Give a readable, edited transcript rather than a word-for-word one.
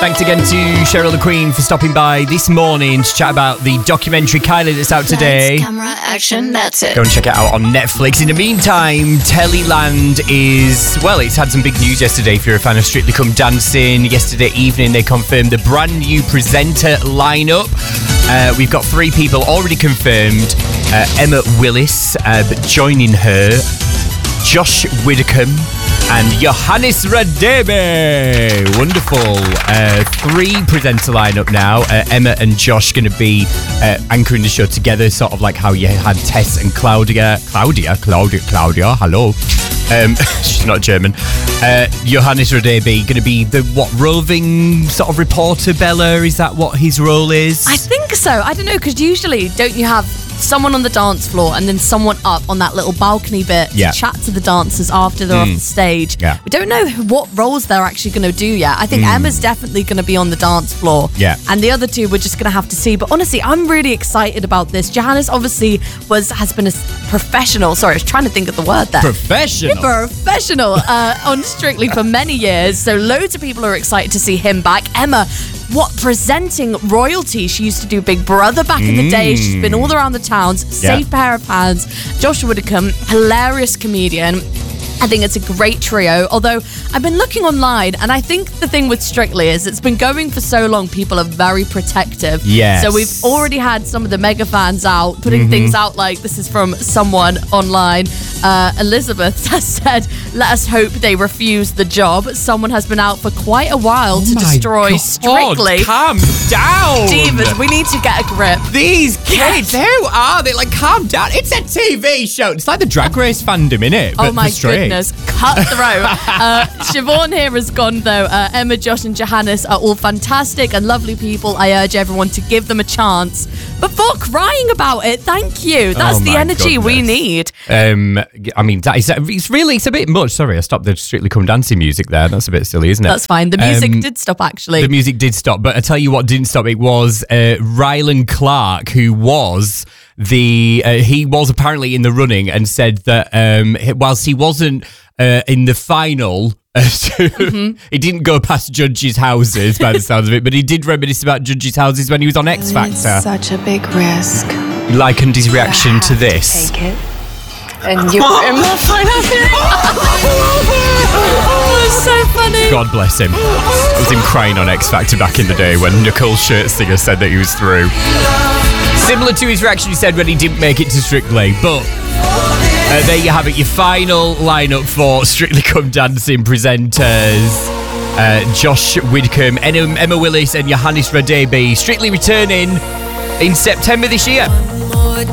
Thanks again to Cheryl the Queen for stopping by this morning to chat about the documentary Kylie that's out today. Lights, camera, action, that's it. Go and check it out on Netflix. In the meantime, Tellyland it's had some big news yesterday if you're a fan of Strictly Come Dancing. Yesterday evening, they confirmed the brand new presenter lineup. We've got 3 people already confirmed. Emma Willis, but joining her, Josh Widdicombe and Johannes Radebe. Wonderful. 3 presenter lineup now. Emma and Josh going to be anchoring the show together, sort of like how you had Tess and Claudia, hello. She's not German. Johannes Radebe going to be the roving sort of reporter, Bella? Is that what his role is? I think so. I don't know, because usually don't you have someone on the dance floor and then someone up on that little balcony bit to chat to the dancers after they're off the stage? Yeah. We don't know what roles they're actually going to do yet. I think Emma's definitely going to be on the dance floor. Yeah. And the other 2 we're just going to have to see. But honestly, I'm really excited about this. Johannes obviously has been a professional. Sorry, I was trying to think of the word there. Professional on Strictly for many years. So loads of people are excited to see him back. Emma, presenting royalty. She used to do Big Brother back in the day. She's been all around the towns. Safe pair of hands. Josh Widdicombe, hilarious comedian. I think it's a great trio, although I've been looking online and I think the thing with Strictly is it's been going for so long, people are very protective. Yes. So we've already had some of the mega fans out putting things out like, this is from someone online. Elizabeth has said, let us hope they refuse the job. Someone has been out for quite a while to destroy Strictly. Calm down. Divas, we need to get a grip. These kids, who are they? Like, calm down. It's a TV show. It's like the Drag Race fandom, innit? Oh my goodness, cutthroat. Siobhan here has gone though. Emma, Josh and Johannes are all fantastic and lovely people. I urge everyone to give them a chance before crying about it. Thank you. That's the energy we need. I mean, it's a bit much. Sorry, I stopped the Strictly Come Dancing music there. That's a bit silly, isn't it? That's fine. The music did stop, actually. The music did stop, but I tell you what didn't stop. It was Rylan Clark, who was he was apparently in the running and said that whilst he wasn't in the final, he didn't go past judges' houses by the sounds of it, but he did reminisce about judges' houses when he was on X Factor. It's such a big risk. He likened his reaction to this. Take it. And you put him the final hearing. Oh, it's so funny. God bless him. It was him crying on X Factor back in the day when Nicole Scherzinger said that he was through. Similar to his reaction he said when he didn't make it to Strictly, but there you have it, your final lineup for Strictly Come Dancing presenters. Josh Widdicombe, Emma Willis and Johannes Radebe. Strictly returning in September this year.